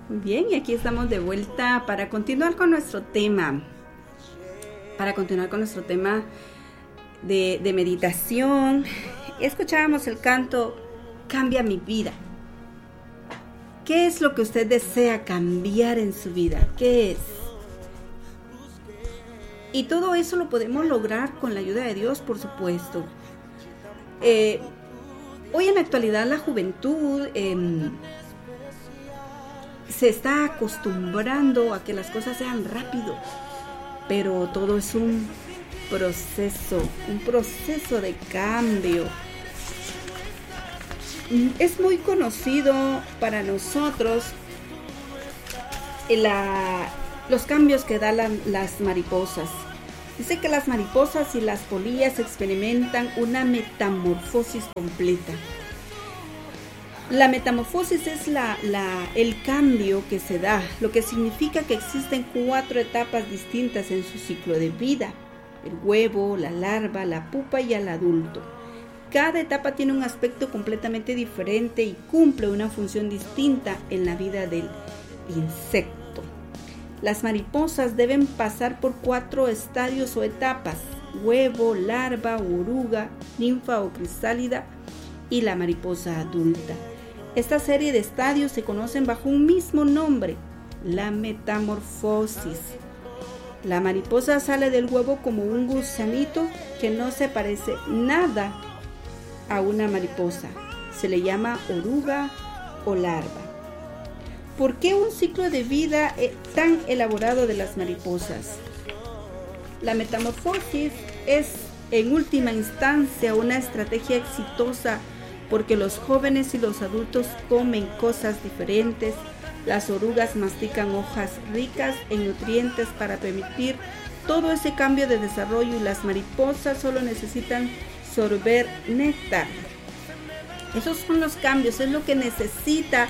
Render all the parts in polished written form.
Bien, y aquí estamos de vuelta para continuar con nuestro tema. De meditación. Escuchábamos el canto Cambia mi vida. ¿Qué es lo que usted desea cambiar en su vida? ¿Qué es? Y todo eso lo podemos lograr con la ayuda de Dios, por supuesto. Hoy en la actualidad la juventud se está acostumbrando a que las cosas sean rápido, pero todo es un proceso de cambio. Es muy conocido para nosotros los cambios que dan las mariposas. Dice que las mariposas y las polillas experimentan una metamorfosis completa. La metamorfosis es el cambio que se da, lo que significa que existen 4 etapas distintas en su ciclo de vida: el huevo, la larva, la pupa y el adulto. Cada etapa tiene un aspecto completamente diferente y cumple una función distinta en la vida del insecto. Las mariposas deben pasar por 4 estadios o etapas: huevo, larva, oruga, ninfa o crisálida y la mariposa adulta. Esta serie de estadios se conocen bajo un mismo nombre: la metamorfosis. La mariposa sale del huevo como un gusanito que no se parece nada a una mariposa. Se le llama oruga o larva. ¿Por qué un ciclo de vida tan elaborado de las mariposas? La metamorfosis es, en última instancia, una estrategia exitosa porque los jóvenes y los adultos comen cosas diferentes. Las orugas mastican hojas ricas en nutrientes para permitir todo ese cambio de desarrollo, y las mariposas solo necesitan sorber néctar. Esos son los cambios, es lo que necesita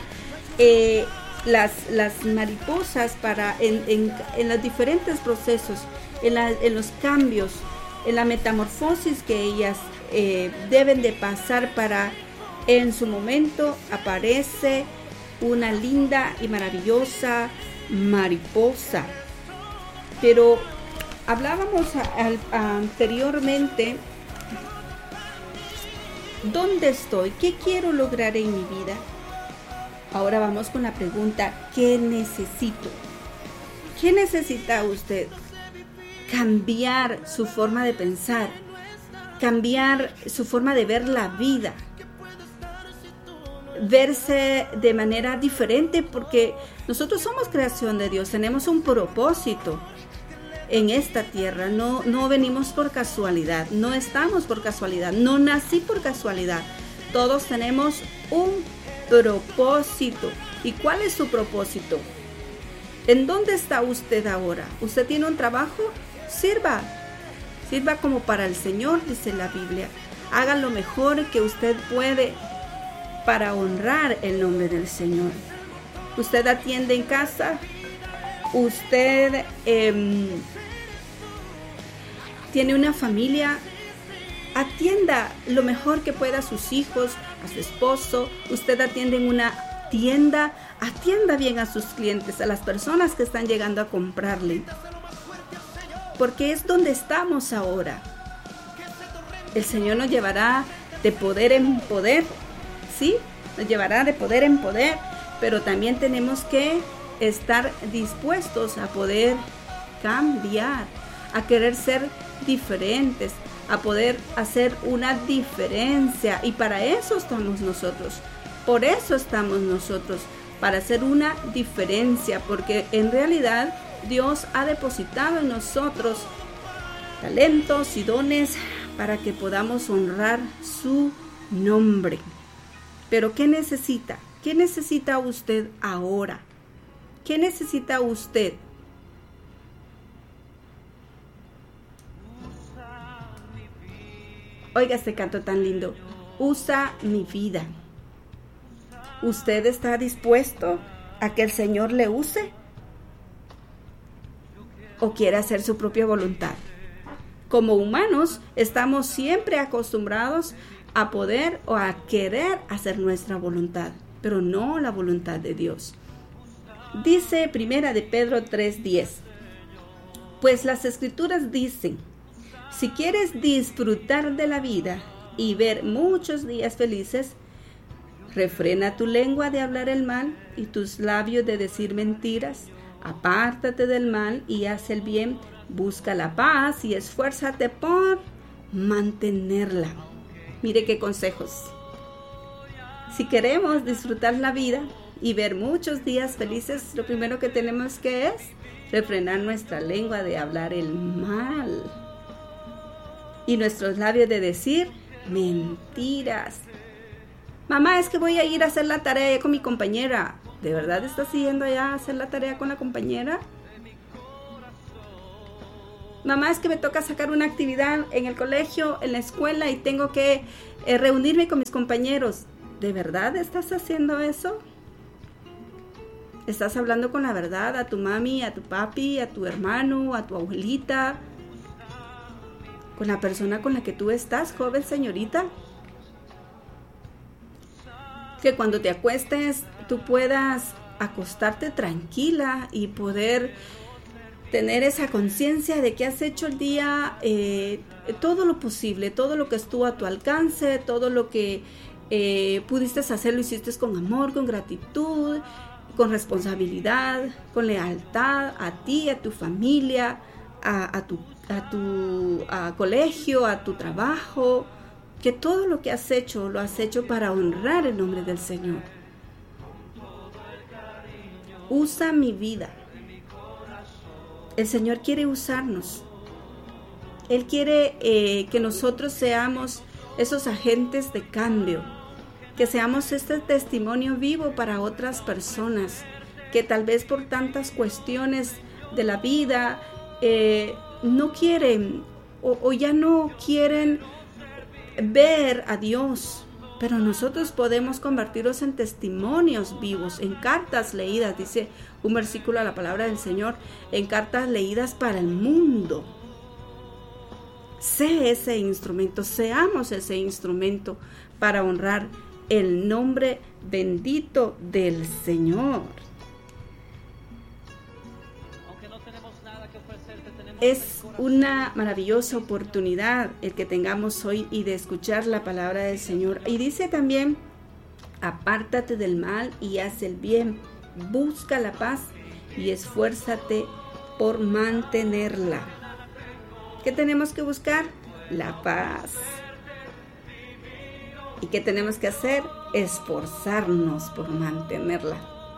las mariposas para en los diferentes procesos, en los cambios, en la metamorfosis que ellas deben de pasar para, en su momento, aparece una linda y maravillosa mariposa. Pero hablábamos anteriormente, ¿dónde estoy? ¿Qué quiero lograr en mi vida? Ahora vamos con la pregunta, ¿qué necesito? ¿Qué necesita usted? Cambiar su forma de pensar, cambiar su forma de ver la vida, verse de manera diferente, porque nosotros somos creación de Dios, tenemos un propósito en esta tierra, no venimos por casualidad, no estamos por casualidad, no nací por casualidad, todos tenemos un propósito. ¿Y cuál es su propósito? ¿En dónde está usted ahora? ¿Usted tiene un trabajo? Sirva como para el Señor, dice la Biblia. Haga lo mejor que usted puede para honrar el nombre del Señor. Usted atiende en casa, usted tiene una familia, atienda lo mejor que pueda a sus hijos, a su esposo. Usted atiende en una tienda, atienda bien a sus clientes, a las personas que están llegando a comprarle, porque es donde estamos ahora. El Señor nos llevará de poder en poder, ¿sí? Nos llevará de poder en poder, pero también tenemos que estar dispuestos a poder cambiar, a querer ser diferentes, a poder hacer una diferencia. Y para eso estamos nosotros. Por eso estamos nosotros, para hacer una diferencia, porque en realidad Dios ha depositado en nosotros talentos y dones para que podamos honrar su nombre. Pero ¿qué necesita? ¿Qué necesita usted ahora? ¿Qué necesita usted? Oiga este canto tan lindo. Usa mi vida. ¿Usted está dispuesto a que el Señor le use? ¿O quiere hacer su propia voluntad? Como humanos, estamos siempre acostumbrados a poder o a querer hacer nuestra voluntad, pero no la voluntad de Dios. Dice Primera de Pedro 3:10. Pues las Escrituras dicen: si quieres disfrutar de la vida y ver muchos días felices, refrena tu lengua de hablar el mal y tus labios de decir mentiras. Apártate del mal y haz el bien. Busca la paz y esfuérzate por mantenerla. Mire qué consejos. Si queremos disfrutar la vida y ver muchos días felices, lo primero que tenemos que es refrenar nuestra lengua de hablar el mal y nuestros labios de decir mentiras. Mamá, es que voy a ir a hacer la tarea con mi compañera. ¿De verdad estás yendo allá a hacer la tarea con la compañera? Mamá, es que me toca sacar una actividad en el colegio, en la escuela, y tengo que reunirme con mis compañeros. ¿De verdad estás haciendo eso? ¿Estás hablando con la verdad a tu mami, a tu papi, a tu hermano, a tu abuelita? ¿Con la persona con la que tú estás, joven señorita? Que cuando te acuestes tú puedas acostarte tranquila y poder tener esa conciencia de que has hecho el día todo lo posible, todo lo que estuvo a tu alcance, todo lo que pudiste hacer, lo hiciste con amor, con gratitud, con responsabilidad, con lealtad a ti, a tu familia, a tu colegio, a tu trabajo, que todo lo que has hecho, lo has hecho para honrar el nombre del Señor. Usa mi vida. El Señor quiere usarnos. Él quiere que nosotros seamos esos agentes de cambio, que seamos este testimonio vivo para otras personas, que tal vez por tantas cuestiones de la vida no quieren o ya no quieren ver a Dios, pero nosotros podemos convertirnos en testimonios vivos, en cartas leídas, dice un versículo de la palabra del Señor, en cartas leídas para el mundo. Sé ese instrumento, seamos ese instrumento para honrar el nombre bendito del Señor. Es una maravillosa oportunidad el que tengamos hoy y de escuchar la palabra del Señor. Y dice también: apártate del mal y haz el bien, busca la paz y esfuérzate por mantenerla. ¿Qué tenemos que buscar? La paz. ¿Y qué tenemos que hacer? Esforzarnos por mantenerla.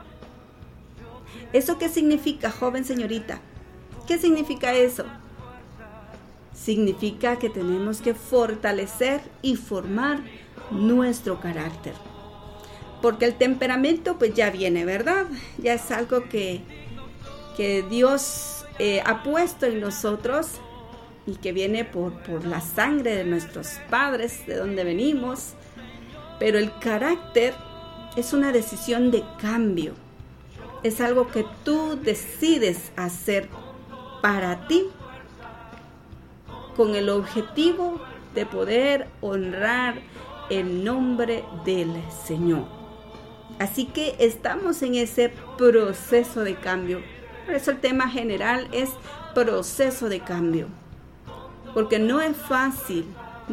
¿Eso qué significa, joven señorita? ¿Qué significa eso? Significa que tenemos que fortalecer y formar nuestro carácter. Porque el temperamento pues ya viene, ¿verdad? Ya es algo que Dios ha puesto en nosotros y que viene por la sangre de nuestros padres, de donde venimos. Pero el carácter es una decisión de cambio. Es algo que tú decides hacer para ti, con el objetivo de poder honrar el nombre del Señor. Así que estamos en ese proceso de cambio. Por eso el tema general es proceso de cambio. Porque no es fácil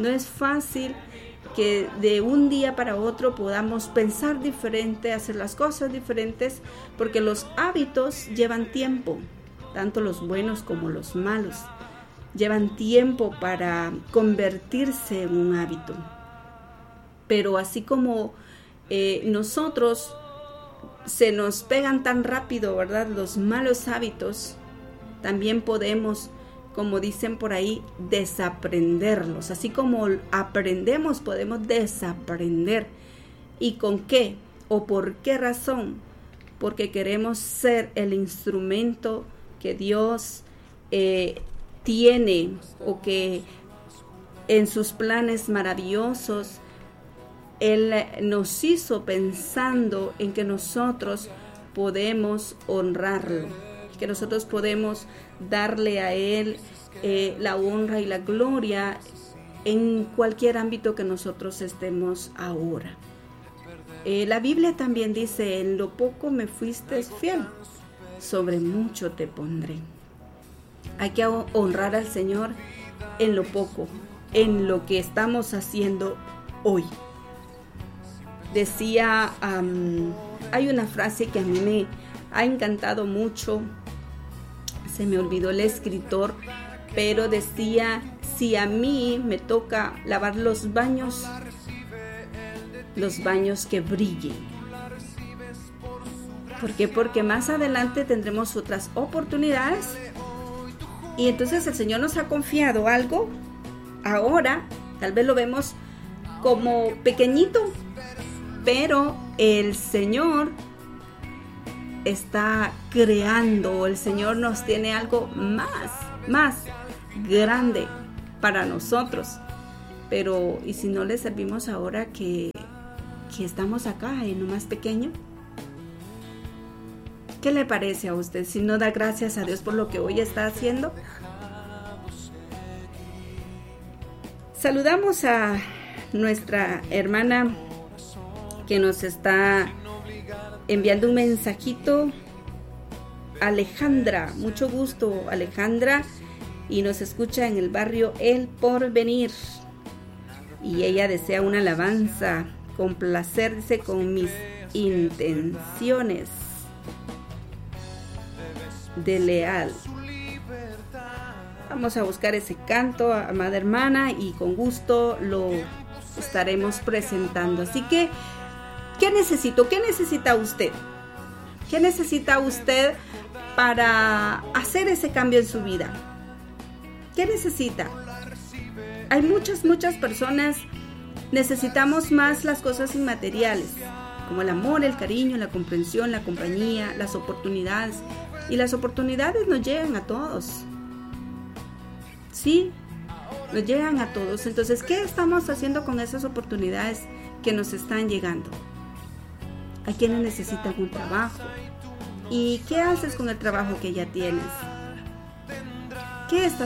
que de un día para otro podamos pensar diferente, hacer las cosas diferentes, porque los hábitos llevan tiempo. Tanto los buenos como los malos llevan tiempo para convertirse en un hábito. Pero así como nosotros se nos pegan tan rápido, ¿verdad?, los malos hábitos, también podemos, como dicen por ahí, desaprenderlos. Así como aprendemos, podemos desaprender. ¿Y con qué? ¿O por qué razón? Porque queremos ser el instrumento que Dios tiene, o que en sus planes maravillosos Él nos hizo pensando en que nosotros podemos honrarlo, que nosotros podemos darle a Él la honra y la gloria en cualquier ámbito que nosotros estemos ahora. La Biblia también dice, en lo poco me fuiste fiel, sobre mucho te pondré. Hay que honrar al Señor en lo poco, en lo que estamos haciendo hoy. Decía, hay una frase que a mí me ha encantado mucho, se me olvidó el escritor, pero decía, si a mí me toca lavar los baños que brillen. ¿Por qué? Porque más adelante tendremos otras oportunidades y entonces el Señor nos ha confiado algo. Ahora tal vez lo vemos como pequeñito, pero el Señor está creando, el Señor nos tiene algo más grande para nosotros. Pero ¿y si no le servimos ahora que estamos acá en lo más pequeño? ¿Qué le parece a usted si no da gracias a Dios por lo que hoy está haciendo? Saludamos a nuestra hermana que nos está enviando un mensajito, Alejandra. Mucho gusto, Alejandra, y nos escucha en el barrio El Porvenir. Y ella desea una alabanza, complacerse con mis intenciones de leal. Vamos a buscar ese canto, amada hermana, y con gusto lo estaremos presentando. Así que, ¿qué necesito? ¿Qué necesita usted? ¿Qué necesita usted para hacer ese cambio en su vida? ¿Qué necesita? Hay muchas personas, necesitamos más las cosas inmateriales, como el amor, el cariño, la comprensión, la compañía, las oportunidades. Y las oportunidades nos llegan a todos. Sí, nos llegan a todos. Entonces, ¿qué estamos haciendo con esas oportunidades que nos están llegando? Hay quienes necesitan un trabajo. ¿Y qué haces con el trabajo que ya tienes? ¿Qué estás